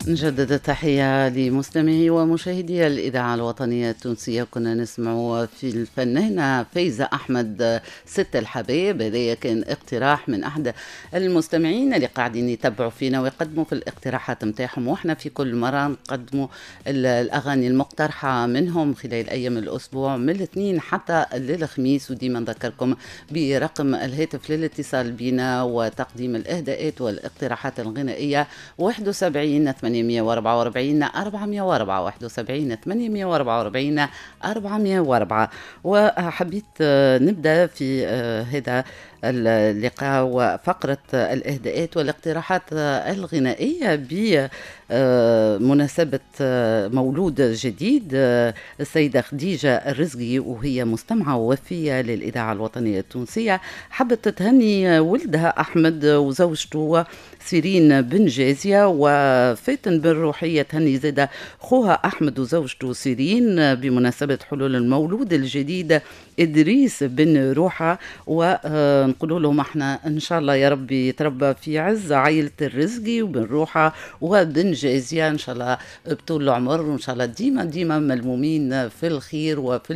نجدد التحية لمستمعي ومشاهدي الإذاعة الوطنية التونسية. كنا نسمع في الفنانة فايزة أحمد ست الحبايب. هذا كان اقتراح من أحد المستمعين اللي قاعدين يتبعوا فينا ويقدموا في الاقتراحات متاعهم، وإحنا في كل مرة نقدموا الأغاني المقترحة منهم خلال أيام الأسبوع من الاثنين حتى للخميس. وديما نذكركم برقم الهاتف للاتصال بنا وتقديم الإهداءات والاقتراحات الغنائية 71 844 404 71 844 404. وحبيت نبدأ في هذا اللقاء وفقرة الإهداءات والاقتراحات الغنائية بمناسبة مولود جديد السيدة خديجة الرزقي، وهي مستمعة وفية للإذاعة الوطنية التونسية. حبت تهني ولدها أحمد وزوجته سيرين بن جازية، وفاتن بن روحية تهني زادة خوها أحمد وزوجته سيرين بمناسبة حلول المولود الجديد إدريس بن روحة. ونقول لهم احنا إن شاء الله يا ربي يتربى في عز عائلة الرزقي وبن روحة وبن جازية إن شاء الله بطول العمر، وإن شاء الله ديما ملمومين في الخير وفي